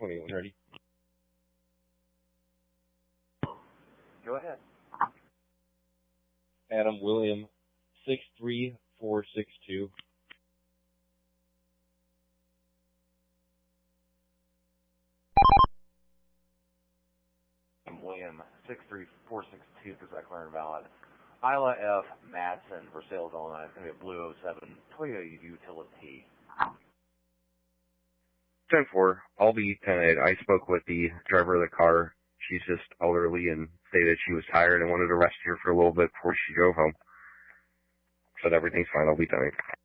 28 when ready. Go ahead. Adam William 63462. William 63462 is that clear and valid. Isla F. Madsen for sales all night. It's going to be a blue 07 Toyota Utility. 10-4. I'll be 10-8. I spoke with the driver of the car. She's just elderly and stated she was tired and wanted to rest here for a little bit before she drove home. Said everything's fine. I'll be 10-8.